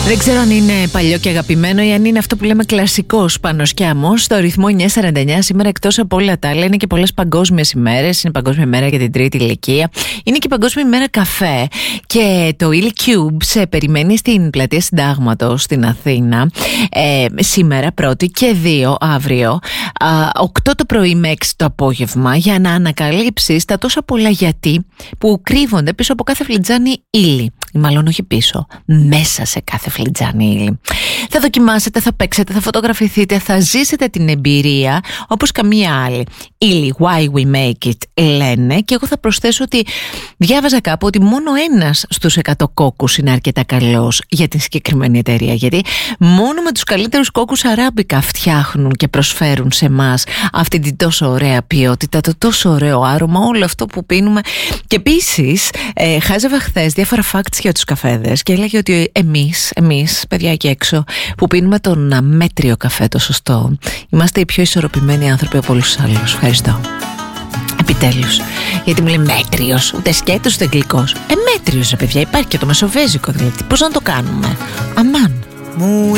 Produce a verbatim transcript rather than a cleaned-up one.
Δεν ξέρω αν είναι παλιό και αγαπημένο ή αν είναι αυτό που λέμε κλασικό σπανοσκιάμο. Στο ρυθμό εννιακόσια σαράντα εννιά σήμερα, εκτός από όλα τα άλλα, είναι και πολλές παγκόσμιες ημέρες. Είναι Παγκόσμια ημέρα για την τρίτη ηλικία. Είναι και Παγκόσμια ημέρα καφέ. Και το E-Cube σε περιμένει στην πλατεία Συντάγματος στην Αθήνα ε, σήμερα πρώτη και δύο αύριο, οκτώ το πρωί με έξι το απόγευμα, για να ανακαλύψεις τα τόσα πολλά γιατί που κρύβονται πίσω από κάθε φλιτζάνι ύλη. Ή μάλλον όχι πίσω, μέσα σε κάθε φλιτζάνι ύλη. Θα δοκιμάσετε, θα παίξετε, θα φωτογραφηθείτε, θα ζήσετε την εμπειρία όπως καμία άλλη. Ύλη, why we make it, λένε, και εγώ θα προσθέσω ότι διάβαζα κάπου ότι μόνο ένας στους εκατό κόκκους είναι αρκετά καλός για την συγκεκριμένη εταιρεία. Γιατί μόνο με τους καλύτερους κόκκους αράμπικα φτιάχνουν και προσφέρουν σε εμάς αυτή την τόσο ωραία ποιότητα, το τόσο ωραίο άρωμα, όλο αυτό που πίνουμε. Και επίσης, ε, χάζευα χθες διάφορα facts για τους καφέδες και έλεγε ότι εμείς, εμείς, παιδιά εκεί έξω, που πίνουμε τον μέτριο καφέ, το σωστό, είμαστε οι πιο ισορροπημένοι άνθρωποι από όλους τους άλλους. Ευχαριστώ. Επιτέλους. Γιατί μου λέει μέτριος, ούτε σκέτος ούτε γλυκός. Ε, μέτριος, ρε παιδιά, υπάρχει και το μεσοβέζικο δηλαδή. Πώς να το κάνουμε? Αμάν.